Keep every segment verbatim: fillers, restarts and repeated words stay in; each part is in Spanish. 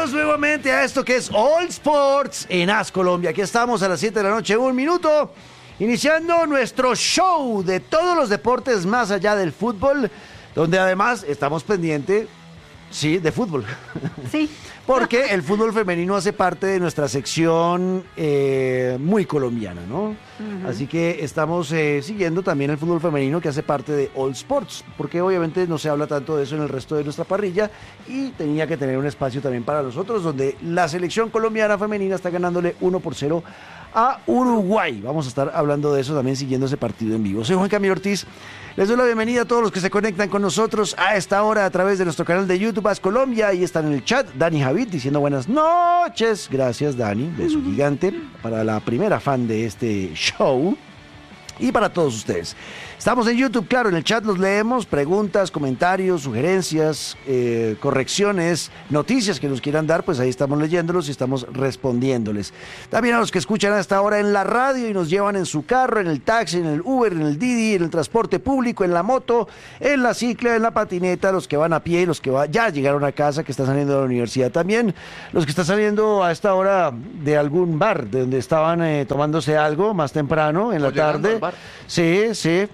Bienvenidos nuevamente a esto que es All Sports en As Colombia. Aquí estamos a las siete de la noche, un minuto, iniciando nuestro show de todos los deportes más allá del fútbol, donde además estamos pendientes, sí, de fútbol. Sí. Porque el fútbol femenino hace parte de nuestra sección eh, muy colombiana, ¿no? Uh-huh. Así que estamos eh, siguiendo también el fútbol femenino que hace parte de All Sports, porque obviamente no se habla tanto de eso en el resto de nuestra parrilla y tenía que tener un espacio también para nosotros, donde la selección colombiana femenina está ganándole uno por cero a Uruguay. Vamos a estar hablando de eso también, siguiendo ese partido en vivo. Soy Juan Camilo Ortiz. Les doy la bienvenida a todos los que se conectan con nosotros a esta hora a través de nuestro canal de YouTube As Colombia. Ahí están en el chat Dani Javid diciendo buenas noches. Gracias, Dani, beso gigante para la primera fan de este show y para todos ustedes. Estamos en YouTube, claro, en el chat los leemos, preguntas, comentarios, sugerencias, eh, correcciones, noticias que nos quieran dar, pues ahí estamos leyéndolos y estamos respondiéndoles. También a los que escuchan hasta ahora en la radio y nos llevan en su carro, en el taxi, en el Uber, en el Didi, en el transporte público, en la moto, en la cicla, en la patineta, los que van a pie, los que va, ya llegaron a casa, que están saliendo de la universidad también, los que están saliendo a esta hora de algún bar, de donde estaban eh, tomándose algo más temprano, en la tarde. Sí, sí.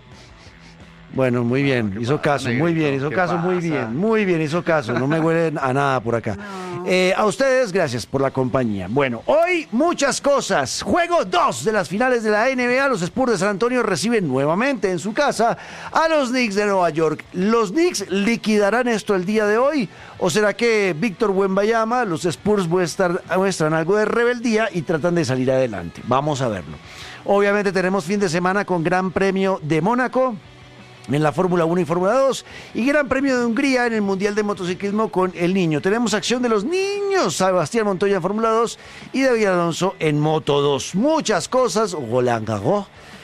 Bueno, muy bien, hizo caso, muy bien, hizo caso, muy bien, muy bien, hizo caso, no me huele a nada por acá. No. Eh, a ustedes, gracias por la compañía. Bueno, hoy muchas cosas. Juego dos de las finales de la N B A, los Spurs de San Antonio reciben nuevamente en su casa a los Knicks de Nueva York. ¿Los Knicks liquidarán esto el día de hoy? ¿O será que Víctor Wembanyama, los Spurs muestran, muestran algo de rebeldía y tratan de salir adelante? Vamos a verlo. Obviamente tenemos fin de semana con Gran Premio de Mónaco en la Fórmula uno y Fórmula dos y Gran Premio de Hungría en el Mundial de Motociclismo con el niño. Tenemos acción de los niños, Sebastián Montoya en Fórmula dos y David Alonso en Moto dos. Muchas cosas, Roland Garros,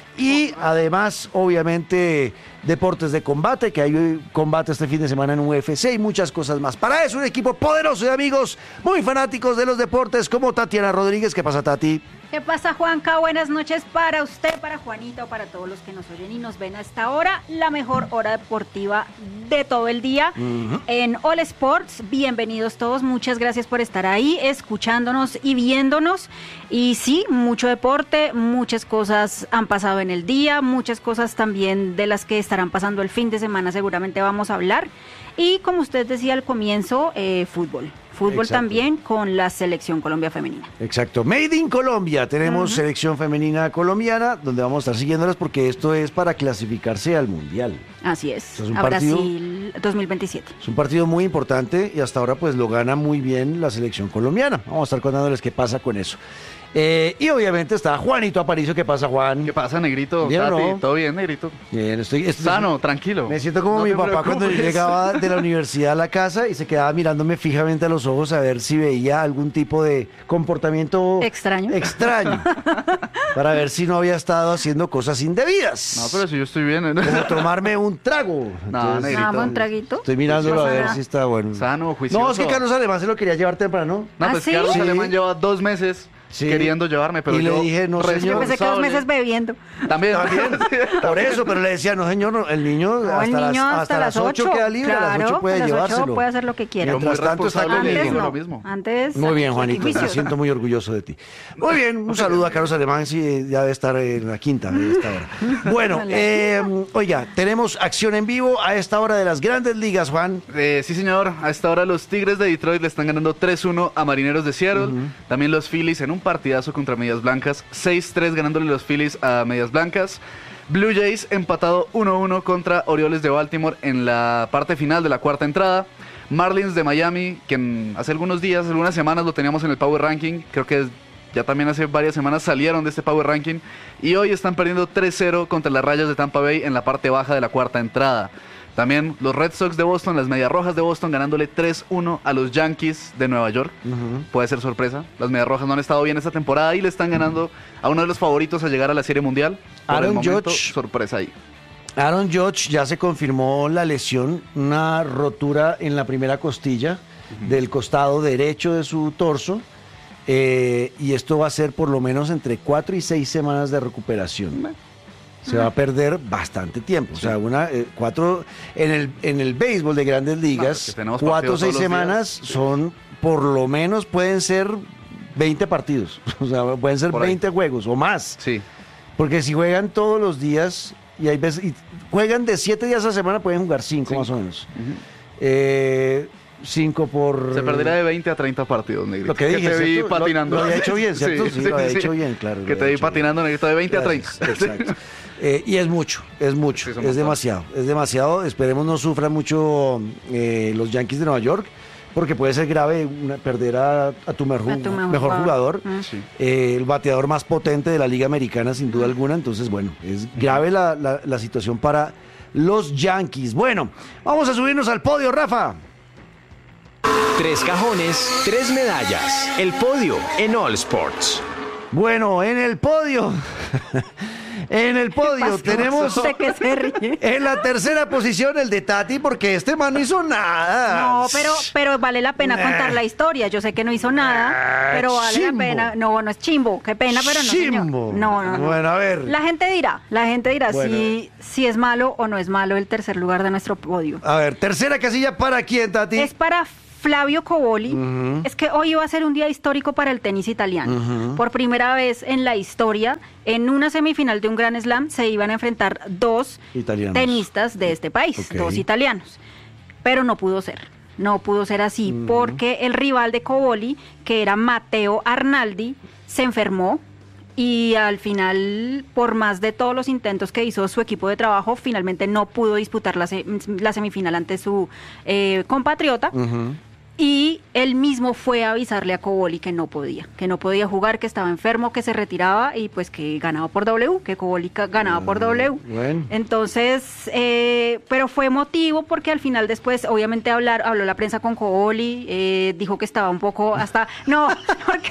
y además, obviamente, deportes de combate, que hay combate este fin de semana en U F C y muchas cosas más. Para eso, un equipo poderoso de amigos muy fanáticos de los deportes como Tatiana Rodríguez. ¿Qué pasa, Tati? ¿Qué pasa, Juanca? Buenas noches para usted, para Juanita, para todos los que nos oyen y nos ven a esta hora, la mejor hora deportiva de todo el día uh-huh. en All Sports. Bienvenidos todos, muchas gracias por estar ahí, escuchándonos y viéndonos. Y sí, mucho deporte, muchas cosas han pasado en el día, muchas cosas también de las que estarán pasando el fin de semana seguramente vamos a hablar. Y como usted decía al comienzo, eh, fútbol. Fútbol Exacto. también con la Selección Colombia Femenina. Exacto. Made in Colombia. Tenemos uh-huh. Selección Femenina Colombiana, donde vamos a estar siguiéndolas porque esto es para clasificarse al Mundial. Así es. es un a partido, Brasil dos mil veintisiete. Es un partido muy importante y hasta ahora pues lo gana muy bien la Selección Colombiana. Vamos a estar contándoles qué pasa con eso. Eh, y obviamente está Juanito Aparicio. ¿Qué pasa, Juan? ¿Qué pasa, Negrito? ¿Bien o no? ¿Todo bien, Negrito? Bien, estoy, estoy sano, tranquilo. Me siento como no mi papá preocupes. Cuando yo llegaba de la universidad a la casa y se quedaba mirándome fijamente a los ojos a ver si veía algún tipo de comportamiento extraño, extraño para ver si no había estado haciendo cosas indebidas. No, pero si yo estoy bien. ¿eh? Como tomarme un trago. No, Negrito. ¿Un traguito? Estoy mirándolo a ver nada. si está bueno. Sano, juicioso. No, es que Carlos Alemán se lo quería llevar temprano. No, ¿Ah, pues sí? Carlos sí. Alemán lleva dos meses Sí. queriendo llevarme, pero y yo le dije, no, señor. Yo pensé que dos meses bebiendo. También. También. Por eso, pero le decía, no, señor, no, el niño, No, hasta, el niño las, hasta, hasta las ocho queda libre, claro, a las ocho puede a las llevárselo. ocho puede hacer lo que quiera. Mientras tanto está responsable, conmigo. le digo no. lo mismo. Antes, Muy bien, Juanito, me juicios. siento muy orgulloso de ti. Muy bien, un saludo a Carlos Alemán, sí, ya debe estar en la quinta de esta hora. Bueno, eh, oiga, tenemos acción en vivo a esta hora de las grandes ligas, Juan. Eh, sí, señor, a esta hora los Tigres de Detroit le están ganando tres uno a Marineros de Seattle. Uh-huh. También los Phillies en un partidazo contra Medias Blancas, seis tres ganándole los Phillies a Medias Blancas. Blue Jays empatado uno uno contra Orioles de Baltimore en la parte final de la cuarta entrada. Marlins de Miami, que hace algunos días, algunas semanas lo teníamos en el Power Ranking, creo que ya también hace varias semanas salieron de este Power Ranking, y hoy están perdiendo tres cero contra las Rayas de Tampa Bay en la parte baja de la cuarta entrada. También los Red Sox de Boston, las Medias Rojas de Boston, ganándole tres uno a los Yankees de Nueva York. Uh-huh. Puede ser sorpresa. Las Medias Rojas no han estado bien esta temporada y le están ganando uh-huh. a uno de los favoritos a llegar a la Serie Mundial. Por Aaron el momento, Judge. sorpresa ahí. Aaron Judge ya se confirmó la lesión, una rotura en la primera costilla uh-huh. del costado derecho de su torso. Eh, y esto va a ser por lo menos entre cuatro y seis semanas de recuperación. Uh-huh. Se va a perder bastante tiempo. Sí. O sea, una, eh, cuatro, en el, en el béisbol de grandes ligas, no, cuatro o seis semanas días. son por lo menos pueden ser veinte partidos. O sea, pueden ser veinte juegos o más. Sí. Porque si juegan todos los días y hay veces y juegan de siete días a la semana, pueden jugar cinco, cinco. más o menos. Uh-huh. eh, cinco por... Se perderá de veinte a treinta partidos, Negrito. Lo que dije, que te vi ¿cierto? patinando. Lo, lo había hecho bien, ¿cierto? Sí, sí, sí lo había sí. hecho bien, claro. Que te vi patinando, bien. Negrito, de veinte Gracias, a treinta. Exacto. Eh, y es mucho, es mucho, sí, es demasiado, todos. es demasiado. Esperemos no sufran mucho eh, los Yankees de Nueva York, porque puede ser grave una, perder a, a tu, mejor, a tu mejor, mejor jugador, mm. sí. eh, el bateador más potente de la Liga Americana, sin duda alguna. Entonces, bueno, es grave la, la, la situación para los Yankees. Bueno, vamos a subirnos al podio, Rafa. Tres cajones, tres medallas. El podio en All Sports. Bueno, en el podio... En el podio tenemos que se ríe. En la tercera posición el de Tati, porque este man no hizo nada. No, pero, pero vale la pena contar la historia. Yo sé que no hizo nada, pero vale chimbo. la pena. No, no es chimbo, qué pena, pero no, chimbo. señor. No, no, no. Bueno, a ver. La gente dirá, la gente dirá bueno. si, si es malo o no es malo el tercer lugar de nuestro podio. A ver, tercera casilla, ¿para quién, Tati? Es para Flavio Cobolli. Uh-huh. Es que hoy iba a ser un día histórico para el tenis italiano. Uh-huh. Por primera vez en la historia, en una semifinal de un Grand Slam se iban a enfrentar dos Italianos. tenistas de este país, okay. dos italianos. Pero no pudo ser. No pudo ser así uh-huh. porque el rival de Cobolli, que era Matteo Arnaldi, se enfermó. Y al final, por más de todos los intentos que hizo su equipo de trabajo, finalmente no pudo disputar la, se- la semifinal ante su eh, compatriota. Uh-huh. Y él mismo fue a avisarle a Cobolli que no podía, que no podía jugar, que estaba enfermo, que se retiraba y pues que ganaba por W, que Cobolli ganaba uh, por W. Bueno. Entonces, eh, pero fue emotivo porque al final después, obviamente, hablar, habló la prensa con Cobolli, eh, dijo que estaba un poco hasta... No, porque...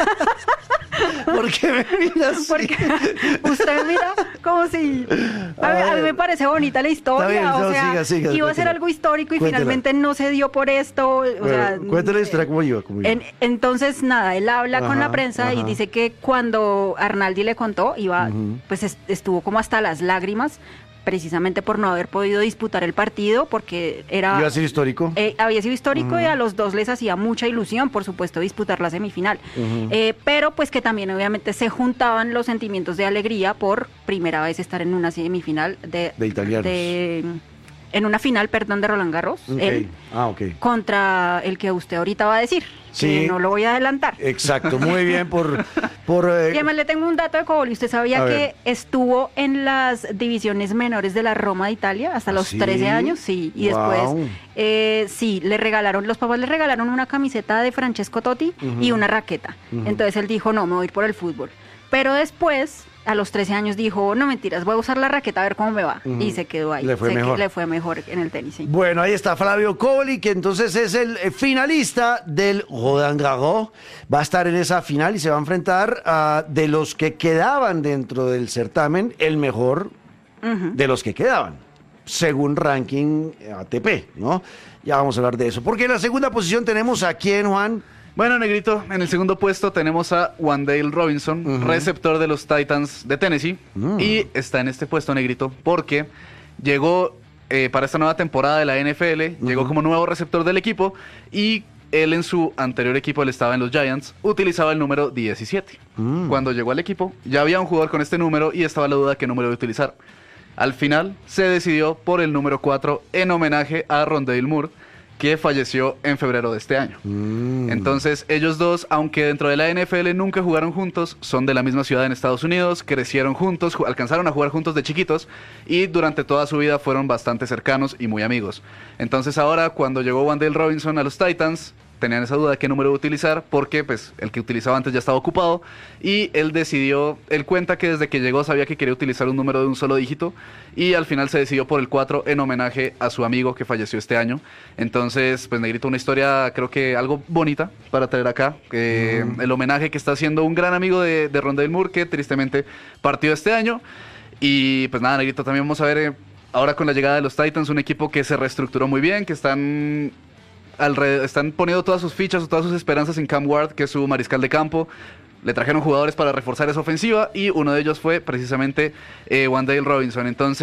¿Por qué me miras así? Porque usted mira como si... A mí, a mí me parece bonita la historia, bien, o no, sea, siga, siga, iba a ser algo histórico y cuéntela. Finalmente no se dio por esto. O bueno, sea, cuéntale la historia cómo iba. Cómo iba. En, entonces, nada, él habla ajá, con la prensa ajá. y dice que cuando Arnaldi le contó, iba, uh-huh. pues est- estuvo como hasta las lágrimas, precisamente por no haber podido disputar el partido, porque era... ¿Iba a ser histórico? Eh, había sido histórico uh-huh. y a los dos les hacía mucha ilusión, por supuesto, disputar la semifinal. Uh-huh. Eh, pero pues que también obviamente se juntaban los sentimientos de alegría por primera vez estar en una semifinal de... De italianos. De, en una final, perdón, de Roland Garros. Okay. Él, ah, okay. Contra el que usted ahorita va a decir. Sí. Que no lo voy a adelantar. Exacto, muy bien por... por eh... Y además le tengo un dato de Cobolli. ¿Usted sabía que estuvo en las divisiones menores de la Roma de Italia hasta los ¿sí? trece años? Sí, y wow. después, eh, sí, le regalaron, los papás le regalaron una camiseta de Francesco Totti uh-huh. y una raqueta. Uh-huh. Entonces él dijo, no, me voy a ir por el fútbol. Pero después... A los trece años dijo, no mentiras, voy a usar la raqueta a ver cómo me va. Uh-huh. Y se quedó ahí. Le fue se mejor. Que le fue mejor en el tenis, sí. Bueno, ahí está Flavio Cobolli, que entonces es el finalista del Roland Garros. Va a estar en esa final y se va a enfrentar a, de los que quedaban dentro del certamen, el mejor uh-huh. de los que quedaban, según ranking A T P, ¿no? Ya vamos a hablar de eso. Porque en la segunda posición tenemos a quién, Juan. Bueno, Negrito, en el segundo puesto tenemos a Wan'Dale Robinson, uh-huh. receptor de los Titans de Tennessee, uh-huh. y está en este puesto, Negrito, porque llegó eh, para esta nueva temporada de la N F L, uh-huh. llegó como nuevo receptor del equipo, y él en su anterior equipo, él estaba en los Giants, utilizaba el número diecisiete. Uh-huh. Cuando llegó al equipo, ya había un jugador con este número y estaba la duda de qué número de utilizar. Al final, se decidió por el número cuatro en homenaje a Rondale Moore, que falleció en febrero de este año. Mm. Entonces, ellos dos, aunque dentro de la N F L nunca jugaron juntos, son de la misma ciudad en Estados Unidos, crecieron juntos, ju- alcanzaron a jugar juntos de chiquitos y durante toda su vida fueron bastante cercanos y muy amigos. Entonces ahora, cuando llegó Wan'Dale Robinson a los Titans, tenían esa duda de qué número utilizar, porque pues el que utilizaba antes ya estaba ocupado, y él decidió, él cuenta que desde que llegó sabía que quería utilizar un número de un solo dígito, y al final se decidió por el cuatro en homenaje a su amigo que falleció este año. Entonces, pues Negrito, una historia creo que algo bonita para traer acá, eh, mm. el homenaje que está haciendo un gran amigo de, de Rondale Moore, que tristemente partió este año, y pues nada, Negrito, también vamos a ver eh, ahora con la llegada de los Titans, un equipo que se reestructuró muy bien, que están... Alrededor, están poniendo todas sus fichas o todas sus esperanzas en Cam Ward, que es su mariscal de campo. Le trajeron jugadores para reforzar esa ofensiva y uno de ellos fue precisamente eh, Wan'Dale Robinson. Entonces,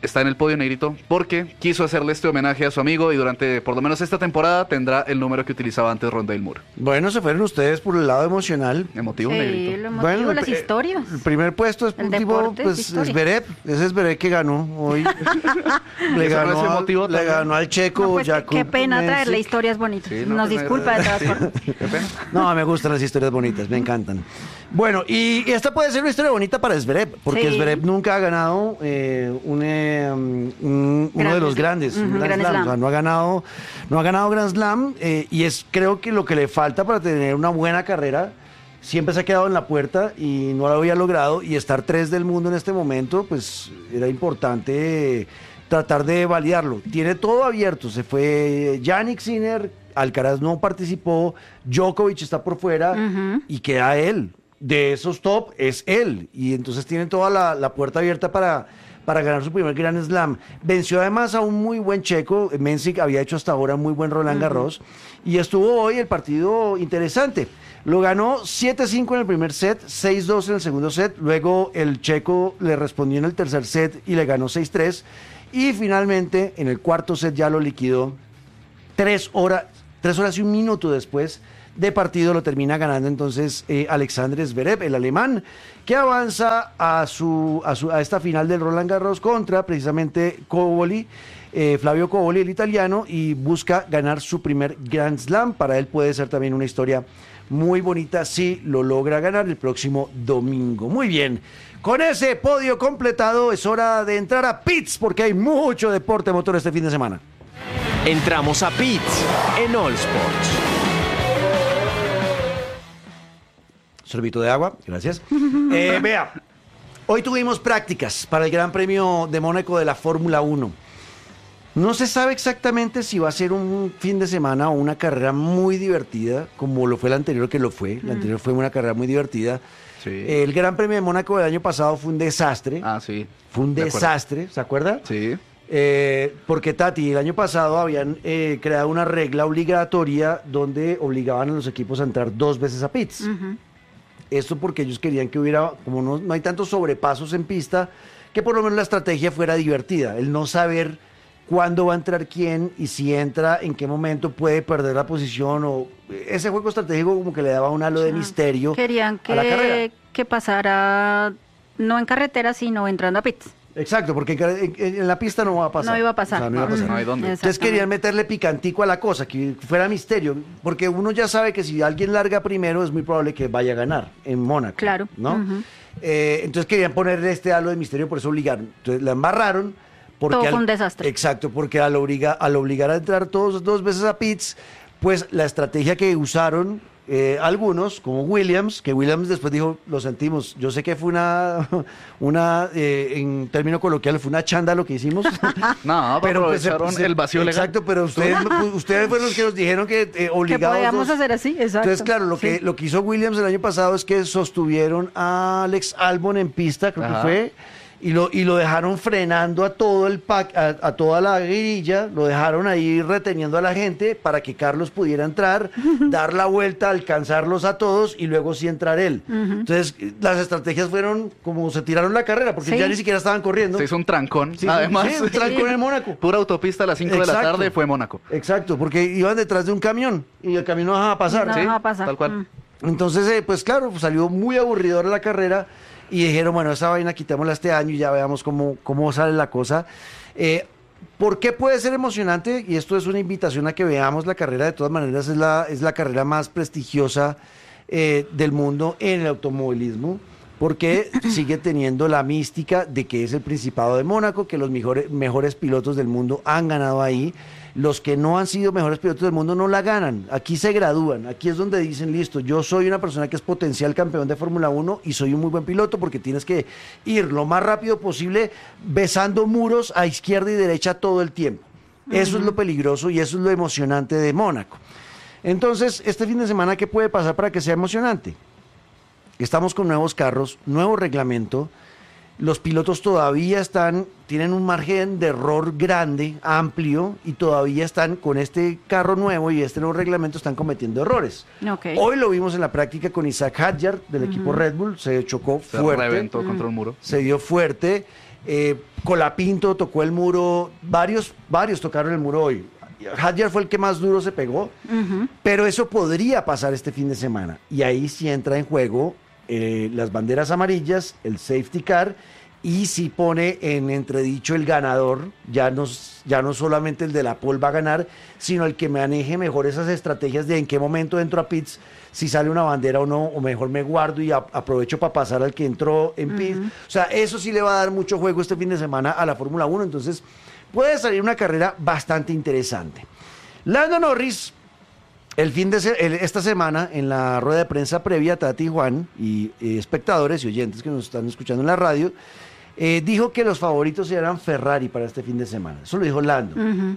está en el podio, Negrito, porque quiso hacerle este homenaje a su amigo y durante por lo menos esta temporada tendrá el número que utilizaba antes Rondale Moore. Bueno, se fueron ustedes por el lado emocional. Emotivo, Sí, Negrito. lo emotivo, Bueno, las el- historias. El primer puesto es El un tipo, deporte es pues, historia. Zverev. Ese es Zverev que ganó hoy. le ¿Eso no ganó, es al- emotivo le también? ganó al checo. No, pues, qué- Jakub qué pena Mensik. traerle historias bonitas. Sí, no, Nos pues, disculpa de todas sí. formas. Qué pena. No, me gustan las historias bonitas, me encantan. Bueno, y, y esta puede ser una historia bonita para Zverev, porque Sí. Zverev nunca ha ganado eh, un, eh, un- uno de Grandes- los grandes, un Ujú, Grand Grand Slam. Slam. O sea, no ha ganado, no ha ganado Grand Slam eh, y es creo que lo que le falta para tener una buena carrera. Siempre se ha quedado en la puerta y no lo había logrado, y estar tres del mundo en este momento, pues era importante eh, tratar de validarlo. Tiene todo abierto, se fue Yannick Sinner, Alcaraz no participó, Djokovic está por fuera Ujú. y queda él. De esos top es él, y entonces tiene toda la, la puerta abierta para, para ganar su primer Grand Slam. Venció además a un muy buen checo, Mensik había hecho hasta ahora muy buen Roland Garros, y estuvo hoy el partido interesante. Lo ganó siete cinco en el primer set, seis dos en el segundo set, luego el checo le respondió en el tercer set y le ganó seis tres, y finalmente en el cuarto set ya lo liquidó. Tres horas, tres horas y un minuto después de partido lo termina ganando entonces eh, Alexander Zverev, el alemán, que avanza a su, a su a esta final del Roland Garros contra precisamente Cobolli, eh, Flavio Cobolli, el italiano, y busca ganar su primer Grand Slam. Para él puede ser también una historia muy bonita si lo logra ganar el próximo domingo. Muy bien. Con ese podio completado es hora de entrar a pits, porque hay mucho deporte motor este fin de semana. Entramos a Pits en All Sports. Sorbito de agua, gracias. Eh, vea, hoy tuvimos prácticas para el Gran Premio de Mónaco de la Fórmula uno. No se sabe exactamente si va a ser un fin de semana o una carrera muy divertida, como lo fue la anterior, que lo fue. La anterior fue una carrera muy divertida. Sí. El Gran Premio de Mónaco del año pasado fue un desastre. Ah, sí. Fue un De acuerdo. desastre, ¿se acuerda? Sí. Eh, porque Tati, el año pasado habían eh, creado una regla obligatoria donde obligaban a los equipos a entrar dos veces a pits. Ujú. Esto porque ellos querían que hubiera, como no, no hay tantos sobrepasos en pista, que por lo menos la estrategia fuera divertida. El no saber cuándo va a entrar quién y si entra, en qué momento puede perder la posición. O ese juego estratégico como que le daba un halo de Ah, misterio Querían a la carrera. que, que pasara no en carretera, sino entrando a pits. Exacto, porque en, en- en la pista no va a pasar. No iba a pasar. O sea, no iba a pasar. No hay dónde. Entonces Exactamente. querían meterle picantico a la cosa, que fuera misterio, porque uno ya sabe que si alguien larga primero es muy probable que vaya a ganar en Mónaco. Claro. ¿No? Ujú. Eh, entonces querían ponerle este halo de misterio, por eso obligaron. Entonces la embarraron. Porque Todo al- fue un desastre. Exacto, porque al, obliga, al obligar a entrar todos dos veces a pits, pues la estrategia que usaron eh, algunos, como Williams, que Williams después dijo, lo sentimos, yo sé que fue una, una eh, en término coloquial, fue una chanda lo que hicimos. No, pero pues, se- aprovecharon se- el vacío legal. Exacto, pero ustedes, pues, ustedes fueron los que nos dijeron que eh, Que obligados podíamos dos- hacer así, exacto. Entonces, claro, lo, Sí. que, lo que hizo Williams el año pasado es que sostuvieron a Alex Albon en pista, creo Ajá. que fue, y lo, y lo dejaron frenando a todo el pack, a, a toda la grilla, lo dejaron ahí reteniendo a la gente para que Carlos pudiera entrar, dar la vuelta, alcanzarlos a todos y luego sí entrar él. Entonces, las estrategias fueron como se tiraron la carrera, porque Sí. ya ni siquiera estaban corriendo. Se hizo un trancón. Sí, Además, sí, un trancón en Mónaco. pura autopista a las cinco de la Exacto. tarde fue Mónaco. Exacto, porque iban detrás de un camión y el camión no dejaba pasar. No ¿sí? dejaba pasar. Tal cual. Mm. Entonces, eh, pues claro, pues, salió muy aburridora la carrera y dijeron, bueno, esa vaina quitémosla este año y ya veamos cómo, cómo sale la cosa. Eh, ¿Por qué puede ser emocionante? Y esto es una invitación a que veamos la carrera. De todas maneras, es la, es la carrera más prestigiosa eh, del mundo en el automovilismo, porque sigue teniendo la mística de que es el Principado de Mónaco, que los mejores, mejores pilotos del mundo han ganado ahí. Los que no han sido mejores pilotos del mundo no la ganan. Aquí se gradúan. Aquí es donde dicen, listo, yo soy una persona que es potencial campeón de Fórmula uno y soy un muy buen piloto, porque tienes que ir lo más rápido posible besando muros a izquierda y derecha todo el tiempo. Eso es lo peligroso y eso es lo emocionante de Mónaco. Entonces, este fin de semana, ¿qué puede pasar para que sea emocionante? Estamos con nuevos carros, nuevo reglamento. Los pilotos todavía están, tienen un margen de error grande, amplio, y todavía están con este carro nuevo y este nuevo reglamento están cometiendo errores. Ok. Hoy lo vimos en la práctica con Isaac Hadjar del equipo Red Bull, se chocó Se fuerte, reventó contra un muro. se dio fuerte. Eh, Colapinto tocó el muro, varios, varios tocaron el muro hoy. Hadjar fue el que más duro se pegó, uh-huh. pero eso podría pasar este fin de semana. Y ahí sí entra en juego eh, las banderas amarillas, el safety car, y sí pone en entredicho el ganador, ya no, ya no solamente el de la pole va a ganar, sino el que maneje mejor esas estrategias de en qué momento entro a pits, si sale una bandera o no, o mejor me guardo y a, aprovecho para pasar al que entró en pits. Uh-huh. O sea, eso sí le va a dar mucho juego este fin de semana a la Fórmula uno, entonces puede salir una carrera bastante interesante. Lando Norris, el fin de se- el, esta semana, en la rueda de prensa previa, Tati, Juan y eh, espectadores y oyentes que nos están escuchando en la radio, eh, dijo que los favoritos eran Ferrari para este fin de semana. Eso lo dijo Lando. Uh-huh.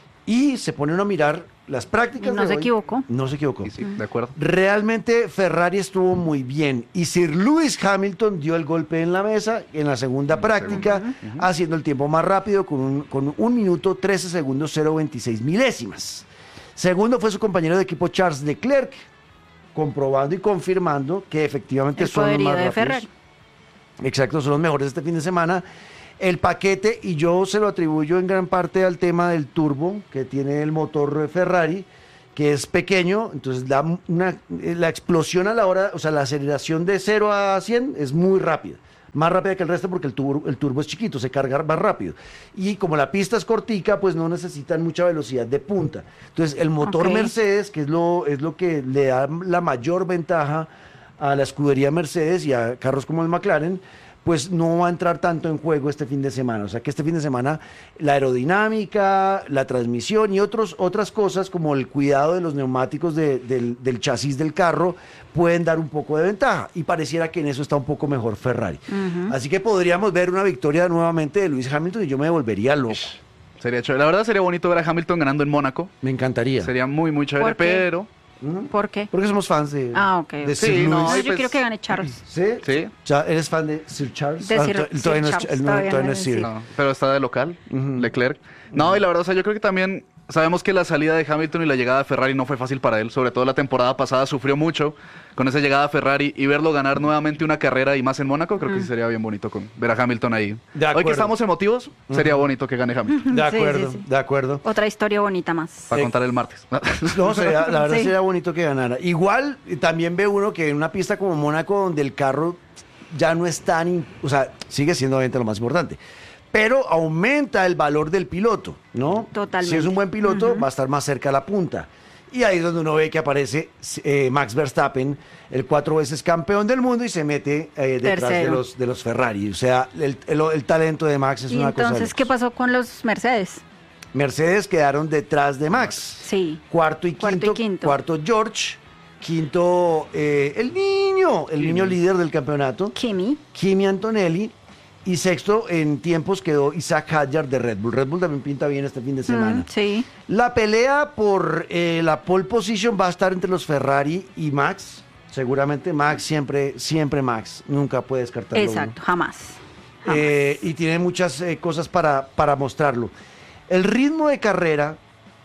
Y se pone uno a mirar las prácticas. Y no de se hoy. equivocó. No se equivocó. Sí, sí, de acuerdo. Realmente Ferrari estuvo muy bien y Sir Lewis Hamilton dio el golpe en la mesa en la segunda práctica, segunda. Uh-huh. haciendo el tiempo más rápido con un, con un minuto trece segundos cero veintiséis milésimas. Segundo fue su compañero de equipo Charles Leclerc, comprobando y confirmando que efectivamente el son los más de rápidos. Ferrari. Exacto, son los mejores este fin de semana. El paquete, y yo se lo atribuyo en gran parte al tema del turbo que tiene el motor Ferrari, que es pequeño, entonces da una, la explosión a la hora, o sea, la aceleración de cero a cien es muy rápida, más rápida que el resto porque el turbo, el turbo es chiquito, se carga más rápido. Y como la pista es cortica, pues no necesitan mucha velocidad de punta. Entonces, el motor okay. Mercedes, que es lo, es lo que le da la mayor ventaja a la escudería Mercedes y a carros como el McLaren, pues no va a entrar tanto en juego este fin de semana. O sea que este fin de semana la aerodinámica, la transmisión y otros, otras cosas como el cuidado de los neumáticos de, del, del chasis del carro pueden dar un poco de ventaja. Y pareciera que en eso está un poco mejor Ferrari. Uh-huh. Así que podríamos ver una victoria nuevamente de Lewis Hamilton y yo me volvería loco. Sería chévere. La verdad sería bonito ver a Hamilton ganando en Mónaco. Me encantaría. Sería muy, muy chévere, pero... ¿Por qué? Porque somos fans de, ah, okay. de sí, Sir no, Lewis. yo pues, quiero que gane Charles. ¿Sí? Sí. ¿Eres fan de Sir Charles? De Sir, ah, Sir todavía Charles. No es, no, todavía no es Sir. No, pero está de local, uh-huh. Leclerc. No, uh-huh. y la verdad, o sea, yo creo que también sabemos que la salida de Hamilton y la llegada de Ferrari no fue fácil para él. Sobre todo la temporada pasada sufrió mucho con esa llegada a Ferrari y verlo ganar nuevamente una carrera y más en Mónaco, creo uh-huh. que sí sería bien bonito con ver a Hamilton ahí. Hoy que estamos emotivos, uh-huh. sería bonito que gane Hamilton. De acuerdo, sí, sí, sí. de acuerdo. Otra historia bonita más. Para eh, contar el martes. No, sería, la verdad sí. sería bonito que ganara. Igual también ve uno que en una pista como Mónaco, donde el carro ya no es tan, o sea, sigue siendo obviamente lo más importante, pero aumenta el valor del piloto, ¿no? Totalmente. Si es un buen piloto, uh-huh. va a estar más cerca a la punta. Y ahí es donde uno ve que aparece eh, Max Verstappen, el cuatro veces campeón del mundo, y se mete eh, detrás de los, de los Ferrari. O sea, el, el, el talento de Max es ¿Y una cosa. Entonces, ¿qué pasó con los Mercedes? Mercedes quedaron detrás de Max. Sí. Cuarto y cuarto quinto. Y quinto. Cuarto George. Quinto, eh, el niño, el Kimi. niño líder del campeonato. Kimi. Kimi Antonelli. Y sexto, en tiempos quedó Isaac Hadjar de Red Bull. Red Bull también pinta bien este fin de semana. Mm, sí. La pelea por eh, la pole position va a estar entre los Ferrari y Max. Seguramente Max, siempre, siempre Max. Nunca puede descartarlo. Exacto, uno. jamás. jamás. Eh, y tiene muchas eh, cosas para, para mostrarlo. El ritmo de carrera,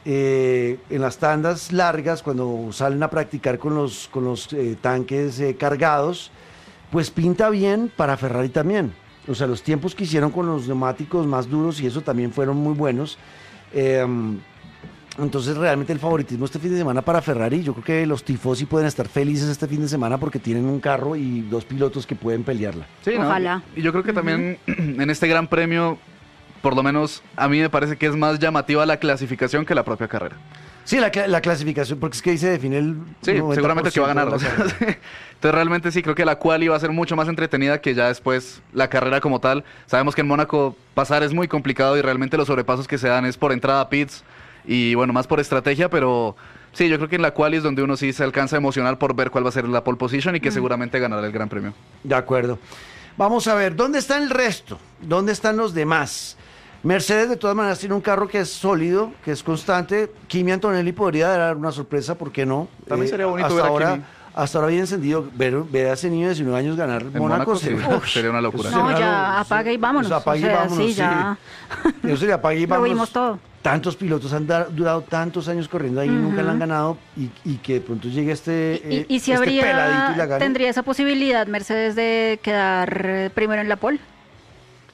eh, en las tandas largas, cuando salen a practicar con los, con los eh, tanques eh, cargados, pues pinta bien para Ferrari también. O sea, los tiempos que hicieron con los neumáticos más duros y eso también fueron muy buenos. Eh, entonces, realmente el favoritismo este fin de semana para Ferrari, yo creo que los tifosi pueden estar felices este fin de semana porque tienen un carro y dos pilotos que pueden pelearla. Sí, ¿no? Ojalá. Y yo creo que también uh-huh. en este gran premio, por lo menos a mí me parece que es más llamativa la clasificación que la propia carrera. Sí, la, la clasificación, porque es que ahí se define el... Sí, seguramente que va a ganar. O sea, entonces realmente sí, creo que la quali va a ser mucho más entretenida que ya después la carrera como tal. Sabemos que en Mónaco pasar es muy complicado y realmente los sobrepasos que se dan es por entrada a pits y bueno, más por estrategia, pero sí, yo creo que en la quali es donde uno sí se alcanza a emocionar por ver cuál va a ser la pole position y que mm. seguramente ganará el gran premio. De acuerdo. Vamos a ver, ¿dónde está el resto? ¿Dónde están los demás? Mercedes de todas maneras tiene un carro que es sólido, que es constante. Kimi Antonelli podría dar una sorpresa, ¿por qué no? También eh, sería bonito hasta ver a ahora, Kimi. Hasta ahora bien encendido, ver, ver a ese niño de diecinueve años ganar en Mónaco, Mónaco sería, uf, sería una locura. No, sería ya lo, apaga y vámonos. O sea, apaga y o sea, vámonos, sí, ya. Sí. Eso sería apaga y vámonos. Lo vimos todo. Tantos pilotos han da, durado tantos años corriendo ahí, uh-huh. nunca la han ganado y, y que de pronto llegue este, ¿Y, eh, y si este habría, peladito y la gane. tendría esa posibilidad Mercedes de quedar primero en la pole?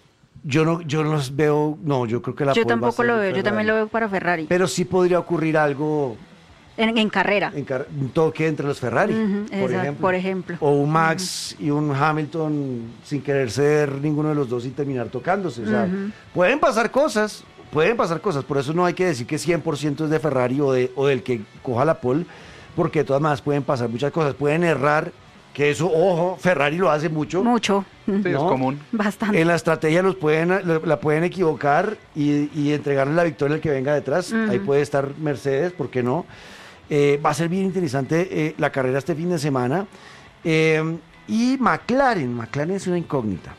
Yo no, yo no los veo, no, yo creo que la Yo pole va a tampoco ser lo de veo, yo Ferrari. también lo veo para Ferrari. Pero sí podría ocurrir algo, En, en carrera. en car- un toque entre los Ferrari, Ujú, por, exacto, ejemplo. por ejemplo. O un Max y un Hamilton sin querer ser ninguno de los dos y terminar tocándose. O sea, Ujú. pueden pasar cosas, pueden pasar cosas. Por eso no hay que decir que cien por ciento es de Ferrari o, de, o del que coja la pole, porque de todas maneras pueden pasar muchas cosas. Pueden errar, que eso, ojo, Ferrari lo hace mucho. Mucho. Sí, es ¿no? común. Bastante. En la estrategia los pueden, la pueden equivocar y, y entregarle la victoria al que venga detrás. Ujú. Ahí puede estar Mercedes, ¿por qué no? Eh, va a ser bien interesante eh, la carrera este fin de semana. Eh, y McLaren, McLaren es una incógnita.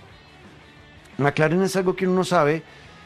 McLaren es algo que uno no sabe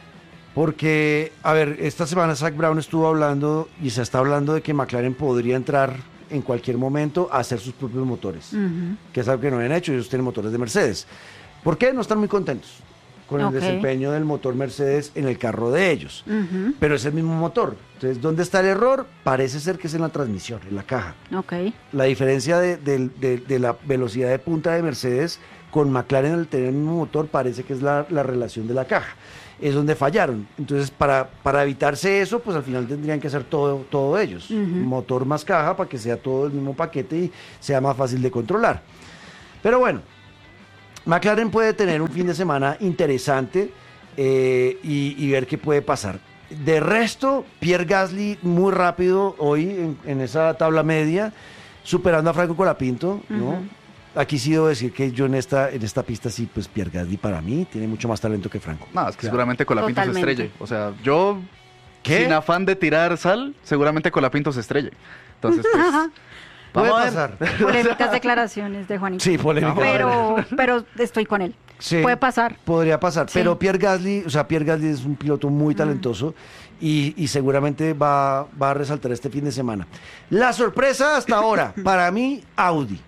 porque, a ver, esta semana Zach Brown estuvo hablando y se está hablando de que McLaren podría entrar en cualquier momento a hacer sus propios motores, Ujú. que es algo que no habían hecho, ellos tienen motores de Mercedes. ¿Por qué? No están muy contentos con el Ok. desempeño del motor Mercedes en el carro de ellos. Ujú. Pero es el mismo motor. Entonces, ¿dónde está el error? Parece ser que es en la transmisión, en la caja. Ok. La diferencia de, de- de- de la velocidad de punta de Mercedes con McLaren al tener el mismo motor parece que es la, la relación de la caja. Es donde fallaron. Entonces, para, para evitarse eso, pues al final tendrían que hacer todo, todo ellos. Ujú. Motor más caja para que sea todo el mismo paquete y sea más fácil de controlar. Pero bueno, McLaren puede tener un fin de semana interesante eh, y, y ver qué puede pasar. De resto, Pierre Gasly muy rápido hoy en, en esa tabla media, superando a Franco Colapinto, ¿no? Ujú. Aquí sí debo decir que yo en esta, en esta pista sí, pues Pierre Gasly para mí tiene mucho más talento que Franco. No, es que Claro. seguramente Colapinto se Totalmente. estrelle. O sea, yo, ¿Qué? sin afán de tirar sal, seguramente Colapinto se estrelle. Entonces, pues, Puede vamos a ver. pasar. Polémicas declaraciones de Juanito. Sí, polémica. Pero, pero estoy con él. Sí, Puede pasar. Podría pasar, Sí. pero Pierre Gasly, o sea, Pierre Gasly es un piloto muy talentoso y, y seguramente va, va a resaltar este fin de semana. La sorpresa hasta ahora, para mí, Audi.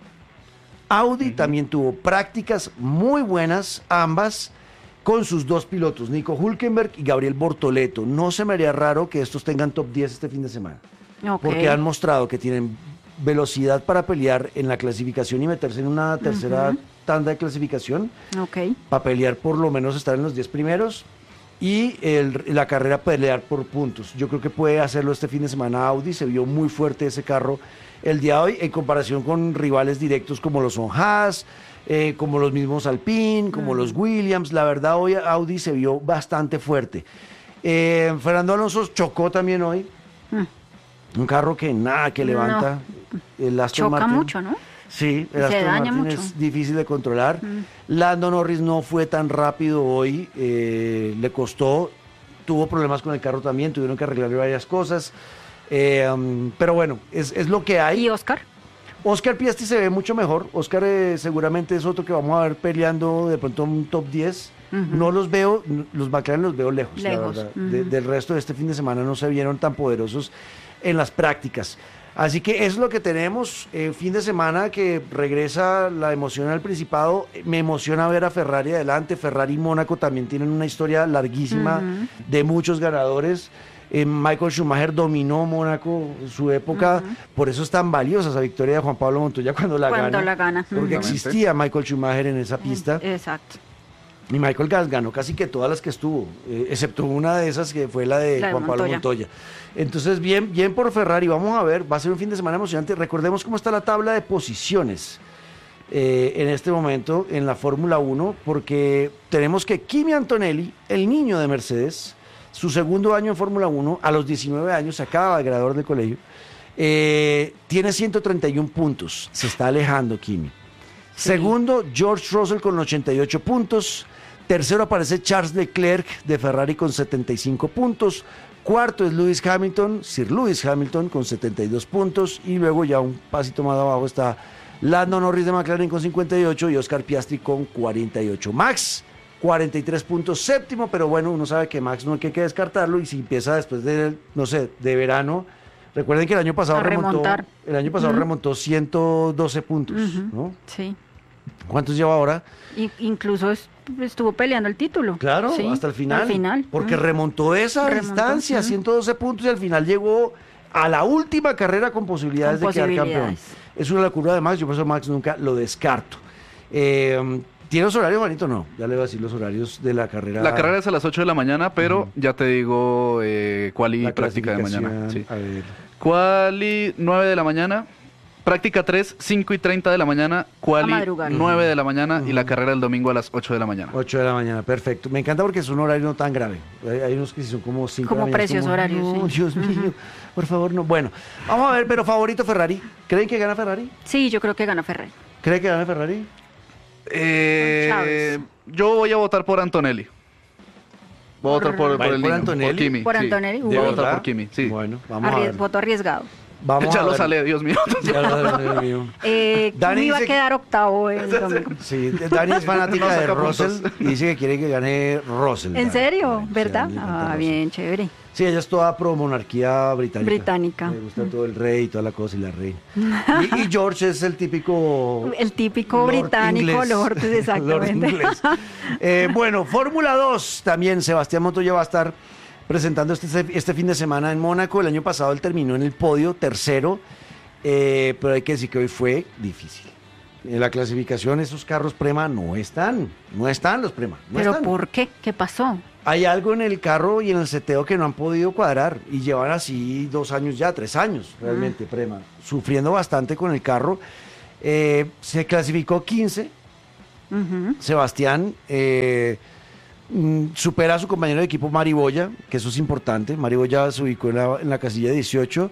Audi también tuvo prácticas muy buenas, ambas, con sus dos pilotos, Nico Hülkenberg y Gabriel Bortoleto. No se me haría raro que estos tengan top diez este fin de semana, Ok. porque han mostrado que tienen velocidad para pelear en la clasificación y meterse en una tercera tanda de clasificación, Ok. para pelear por lo menos estar en los diez primeros y el- la carrera pelear por puntos. Yo creo que puede hacerlo este fin de semana Audi, se vio muy fuerte ese carro el día de hoy en comparación con rivales directos como los son Haas, eh, como los mismos Alpine, como los Williams. La verdad hoy Audi se vio bastante fuerte. Eh, Fernando Alonso chocó también hoy, Mm. un carro que nada que No. levanta. El Aston Choca Martin. mucho, ¿no? Sí, el Se Aston daña Martin mucho. es difícil de controlar. Mm. Lando Norris no fue tan rápido hoy, eh, le costó, tuvo problemas con el carro también, tuvieron que arreglarle varias cosas. Eh, um, pero bueno, es, es lo que hay. ¿Y Oscar? Oscar Piastri se ve mucho mejor. Oscar eh, seguramente es otro que vamos a ver peleando de pronto un top diez. Ujú. No los veo, n- los McLaren los veo lejos, Lejos, la verdad. ujú. De- del resto de este fin de semana no se vieron tan poderosos en las prácticas. Así que es lo que tenemos. Eh, fin de semana que regresa la emoción al Principado. Eh, Me emociona ver a Ferrari adelante. Ferrari y Mónaco también tienen una historia larguísima Ujú. de muchos ganadores. Eh, Michael Schumacher dominó Mónaco en su época, Ujú. por eso es tan valiosa esa victoria de Juan Pablo Montoya cuando la Cuando gana. la gana. Porque Ujú. existía Michael Schumacher en esa pista. Exacto. Y Michael Gas ganó casi que todas las que estuvo, eh, excepto una de esas que fue la de La de Juan Pablo Montoya. Montoya. Entonces, bien, bien por Ferrari. Vamos a ver, va a ser un fin de semana emocionante. Recordemos cómo está la tabla de posiciones eh, en este momento en la Fórmula uno, porque tenemos que Kimi Antonelli, el niño de Mercedes, su segundo año en Fórmula uno, a los diecinueve años, se acaba de graduar del colegio, eh, tiene ciento treinta y uno puntos. Se está alejando Kimi. Segundo, George Russell con ochenta y ocho puntos. Tercero aparece Charles Leclerc de Ferrari con setenta y cinco puntos. Cuarto es Lewis Hamilton, Sir Lewis Hamilton con setenta y dos puntos. Y luego ya un pasito más abajo está Lando Norris de McLaren con cincuenta y ocho y Oscar Piastri con cuarenta y ocho. Max, cuarenta y tres puntos, séptimo, pero bueno, uno sabe que Max no hay que, que descartarlo y si empieza después de, no sé, de verano. Recuerden que el año pasado A remontó, remontar. el año pasado Ujú. remontó ciento doce puntos, Ujú. ¿no? Sí. ¿Cuántos lleva ahora? Y incluso es- estuvo peleando el título. Claro, Sí, hasta el final. Al final. Porque Mm. remontó esa Remontó, distancia, mm. ciento doce puntos, y al final llegó a la última carrera con posibilidades Con de quedar campeón. posibilidades. Es una locura de Max, yo por eso Max nunca lo descarto. Eh, ¿Tiene los horarios, Juanito? No, ya le voy a decir los horarios de la carrera. La carrera es a las ocho de la mañana, pero uh-huh. ya te digo eh, cuál y la práctica de mañana. Sí. A ver. Quali nueve de la mañana, práctica tres, cinco y treinta de la mañana, quali nueve de la mañana uh-huh. y la carrera el domingo a las ocho de la mañana. ocho de la mañana, perfecto. Me encanta porque es un horario no tan grave. Hay, hay unos que son como cinco Como de la mañana, precios como, horarios, no, sí. Dios mío, uh-huh. por favor, no. Bueno, vamos a ver, pero favorito Ferrari. ¿Creen que gana Ferrari? Sí, yo creo que gana Ferrari. ¿Cree que gana Ferrari? Eh, yo voy a votar por Antonelli. Voy a votar por, por, ¿Por el niño, Antonelli? por Kimi. ¿Por sí. Antonelli? Voy a Uh. votar por Kimi, sí. Bueno, vamos Arries- a ver. Voto arriesgado. Vamos ya a lo ver. sale, Dios mío. Ya lo sale, Dios mío. Eh, Dani Kimi iba a dice que- quedar octavo el domingo. Sí, Dani es fanática No de saca Russell puntos. y dice que quiere que gane Russell. ¿En Dani. serio? Bueno, sí, ¿Verdad? a mí me encanta Ah, Russell. bien, chévere. Sí, ella es toda pro monarquía británica. Británica. Me gusta todo el rey y toda la cosa y la reina. Y, y George es el típico... El típico Lord británico, inglés. Lord, exactamente. Lord inglés. Eh, bueno, Fórmula dos también. Sebastián Montoya va a estar presentando este, este fin de semana en Mónaco. El año pasado él terminó en el podio, tercero. Eh, pero hay que decir que hoy fue difícil. En la clasificación esos carros Prema no están. No están los Prema. No ¿Pero están. por qué? ¿Qué pasó? Hay algo en el carro y en el seteo que no han podido cuadrar y llevan así dos años ya, tres años realmente, Ah. Prema, sufriendo bastante con el carro. Eh, se clasificó quince, Ujú. Sebastián eh, mm, supera a su compañero de equipo Mari Boya, que eso es importante. Mari Boya se ubicó en la, en la casilla dieciocho.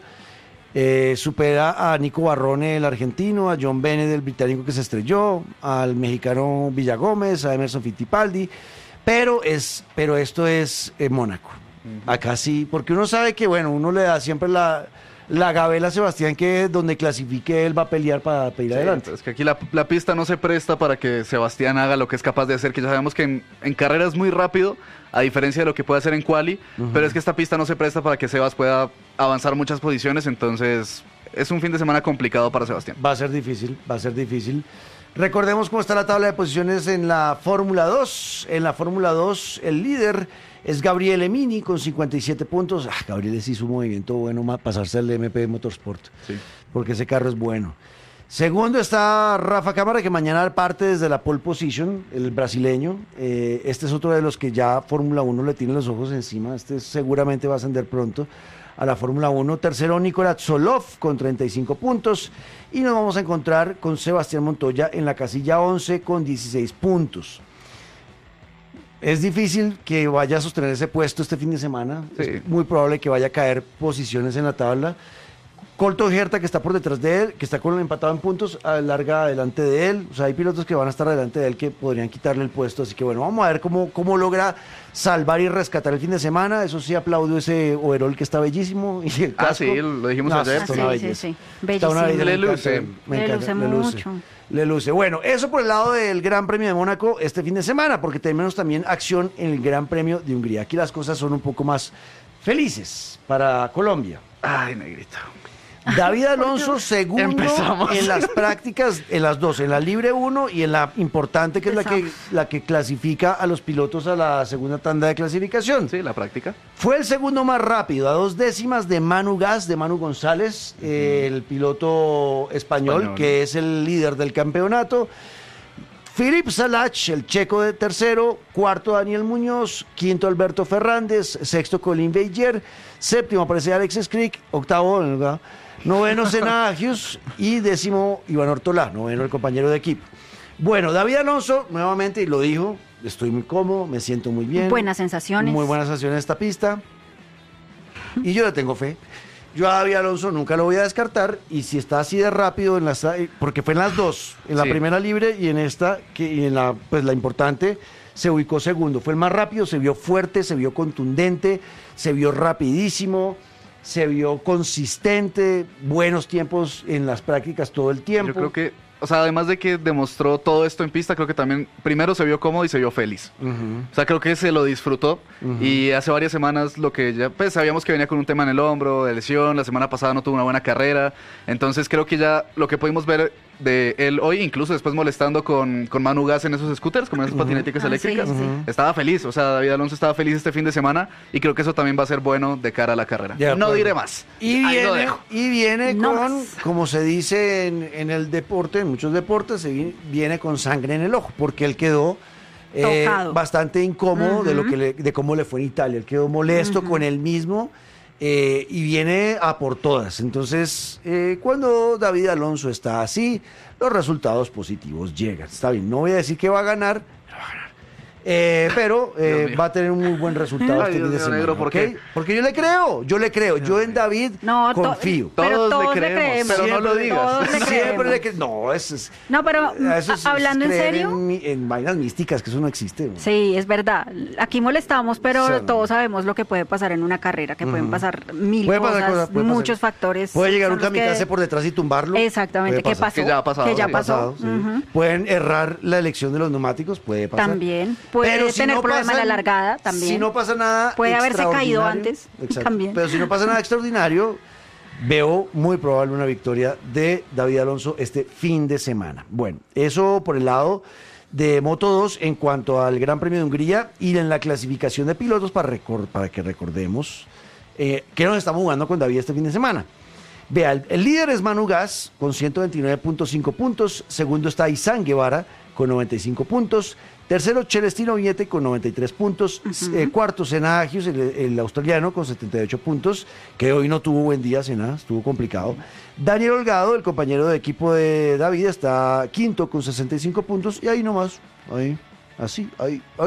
Eh, supera a Nico Barrone, el argentino, a John Bennett, el británico que se estrelló, al mexicano Villagómez, a Emerson Fittipaldi. Pero, es, pero esto es en Mónaco. Uh-huh. Acá sí, porque uno sabe que, bueno, uno le da siempre la, la gabela a Sebastián que donde clasifique él va a pelear para pedir Sí, adelante. es que aquí la, la pista no se presta para que Sebastián haga lo que es capaz de hacer, que ya sabemos que en, en carrera es muy rápido, a diferencia de lo que puede hacer en quali, uh-huh. pero es que esta pista no se presta para que Sebas pueda avanzar muchas posiciones, entonces es un fin de semana complicado para Sebastián. Va a ser difícil, va a ser difícil. Recordemos cómo está la tabla de posiciones en la Fórmula dos. En la Fórmula dos el líder es Gabriele Mini con cincuenta y siete puntos. Ah, Gabriele sí hizo un movimiento bueno más pasarse al M P Motorsport, Sí. porque ese carro es bueno. Segundo está Rafa Cámara, que mañana parte desde la pole position, el brasileño. Eh, este es otro de los que ya Fórmula uno le tiene los ojos encima. Este seguramente va a ascender pronto a la Fórmula uno. Tercero, Nicolás Solov con treinta y cinco puntos. Y nos vamos a encontrar con Sebastián Montoya en la casilla once con dieciséis puntos. Es difícil que vaya a sostener ese puesto este fin de semana. Sí. Es muy probable que vaya a caer posiciones en la tabla. Colton Herta, que está por detrás de él, que está con el empatado en puntos, larga adelante de él. O sea, hay pilotos que van a estar delante de él que podrían quitarle el puesto. Así que bueno, vamos a ver cómo, cómo logra salvar y rescatar el fin de semana. Eso sí, aplaudo ese overall que está bellísimo. Y el Ah, casco. sí, lo dijimos No, ayer. está Ah, una sí, sí, belleza. sí. Está una Bellísimo. belleza, Le me luce. encanta, me Le encanta, luce le luce. mucho. Le luce. Bueno, eso por el lado del Gran Premio de Mónaco este fin de semana, porque tenemos también acción en el Gran Premio de Hungría. Aquí las cosas son un poco más felices para Colombia. Ay, negrito. David Alonso segundo Empezamos. en las prácticas, en las dos, en la libre uno y en la importante que es la que, Empezamos. la que clasifica a los pilotos a la segunda tanda de clasificación. Sí, la práctica. Fue el segundo más rápido, a dos décimas de Manu Gas, de Manu González, eh, el piloto español, Español. que es el líder del campeonato. Filip Salach, el checo de tercero, cuarto Daniel Muñoz, quinto Alberto Fernández, sexto Colin Beyer, séptimo aparece Alex Skrick, octavo, ¿verdad? Noveno Senna Agius y décimo Iván Ortolá, noveno el compañero de equipo. Bueno, David Alonso, nuevamente, y lo dijo, estoy muy cómodo, me siento muy bien. Buenas sensaciones. Muy buenas sensaciones en esta pista. Y yo le tengo fe. Yo a David Alonso nunca lo voy a descartar. Y si está así de rápido, en las, porque fue en las dos, en la Sí. primera libre y en esta, que y en la, pues la importante, se ubicó segundo. Fue el más rápido, se vio fuerte, se vio contundente, se vio rapidísimo, se vio consistente, buenos tiempos en las prácticas todo el tiempo. Yo creo que, o sea, además de que demostró todo esto en pista, creo que también primero se vio cómodo y se vio feliz. Ujú. O sea, creo que se lo disfrutó. Ujú. Y hace varias semanas lo que ya, pues sabíamos que venía con un tema en el hombro, de lesión, la semana pasada no tuvo una buena carrera. Entonces creo que ya lo que pudimos ver de él hoy, incluso después molestando con, con Manu Gas en esos scooters, como en esas uh-huh. patinéticas ah, eléctricas. Sí, sí. Estaba feliz, o sea, David Alonso estaba feliz este fin de semana y creo que eso también va a ser bueno de cara a la carrera. De no diré más. Y Ahí lo viene, dejo. y viene No con, más. como se dice en, en el deporte, en muchos deportes, se vi- viene con sangre en el ojo, porque él quedó eh, Tocado. bastante incómodo Uh-huh. de lo que le- de cómo le fue en Italia. Él quedó molesto Uh-huh. con él mismo eh, y viene a por todas. Entonces, eh, cuando David Alonso está así, los resultados positivos llegan. Está bien, no voy a decir que va a ganar, pero va a ganar. Eh, pero eh, Dios mío. va a tener un muy buen resultado Ay, este fin Dios de mío, semana. negro, ¿por ¿ok? qué? Porque yo le creo, yo le creo, yo en David No, to- confío. pero Todos le todos le creemos, creemos. pero no lo Siempre- digas. Todos le Siempre creemos. le cre- No, eso es. No, pero eso es- a- hablando es en creer serio. En, mi- en vainas místicas, que eso no existe. ¿no? Sí, es verdad. Aquí molestamos, pero Sí, no. todos sabemos lo que puede pasar en una carrera, que pueden pasar mil Puede cosas, pasar cosas, puede pasar. muchos factores. Puede llegar son un los que- kamikaze por detrás y tumbarlo. Exactamente, Puede ¿qué pasar. pasó? Que ya ha pasado, Que ya sí. pasó. Pasado, sí. Ujú. Pueden errar la elección de los neumáticos, puede pasar. También. Puede Pero si tener no problema en la pasan- largada, también. Si no pasa nada Puede haberse caído extraordinario, antes, exacto, también. Pero si no pasa nada extraordinario, veo muy probable una victoria de David Alonso este fin de semana. Bueno, eso por el lado de Moto dos en cuanto al Gran Premio de Hungría y en la clasificación de pilotos para, recor- para que recordemos eh, que nos estamos jugando con David este fin de semana. Vea, el, el líder es Manu Gas con ciento veintinueve punto cinco puntos, segundo está Izan Guevara con noventa y cinco puntos, tercero Celestino Viñete con noventa y tres puntos, eh, cuarto Senna Agius, el, el australiano con setenta y ocho puntos, que hoy no tuvo buen día Senna, estuvo complicado. Daniel Holgado, el compañero de equipo de David, está quinto con sesenta y cinco puntos y ahí nomás, ahí, así, ahí, ahí.